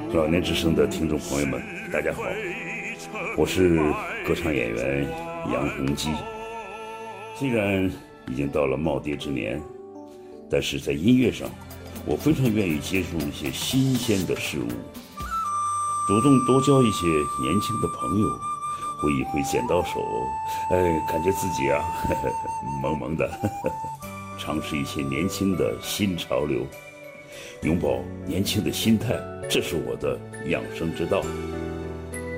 老年之声的听众朋友们，大家好，我是歌唱演员杨洪基。虽然已经到了耄耋之年，但是在音乐上，我非常愿意接触一些新鲜的事物，主动多交一些年轻的朋友，挥一挥剪刀手，感觉自己啊，萌萌的，尝试一些年轻的新潮流，拥抱年轻的心态，这是我的养生之道。